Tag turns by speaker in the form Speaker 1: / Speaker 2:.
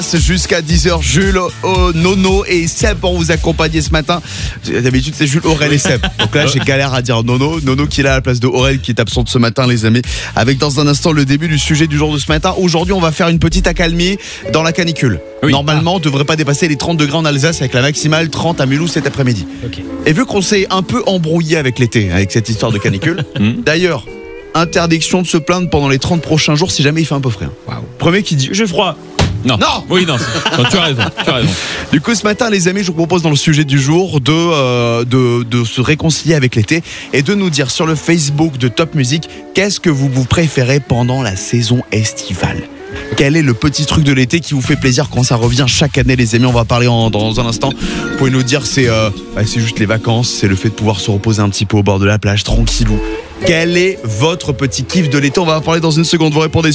Speaker 1: Jusqu'à 10h, Jules, Nono et Seb pour vous accompagner ce matin. D'habitude, c'est Jules, Aurel et Seb. Donc là, j'ai galère à dire Nono. Nono qui est là à la place de Aurel qui est absente ce matin, les amis. Avec dans un instant le début du sujet du jour de ce matin. Aujourd'hui, on va faire une petite accalmie dans la canicule. Oui. Normalement, on ne devrait pas dépasser les 30 degrés en Alsace avec la maximale 30 à Mulhouse cet après-midi. Okay. Et vu qu'on s'est un peu embrouillé avec l'été, avec cette histoire de canicule, d'ailleurs, interdiction de se plaindre pendant les 30 prochains jours si jamais il fait un peu frais. Wow. Premier qui dit « j'ai froid ».
Speaker 2: Non. Oui, non, tu as raison.
Speaker 1: Du coup, ce matin, les amis, je vous propose dans le sujet du jour de se réconcilier avec l'été et de nous dire sur le Facebook de Top Music qu'est-ce que vous préférez pendant la saison estivale. Quel est le petit truc de l'été qui vous fait plaisir quand ça revient chaque année, les amis? On va parler dans un instant. Vous pouvez nous dire c'est juste les vacances, c'est le fait de pouvoir se reposer un petit peu au bord de la plage, tranquillou. Quel est votre petit kiff de l'été? On va en parler dans une seconde. Vous répondez